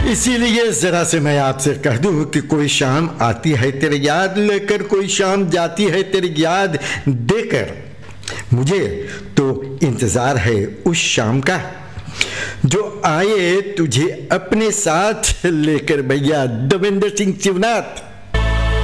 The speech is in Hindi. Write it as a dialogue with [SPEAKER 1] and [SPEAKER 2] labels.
[SPEAKER 1] इसीलिए जरा से मैं आपसे कह दूं कि कोई शाम आती है तेरी याद लेकर, कोई शाम जाती है तेरी याद देकर। मुझे तो इंतजार है उस शाम का जो आए तुझे अपने साथ लेकर। भैया देवेंद्र सिंह शिवनाथ।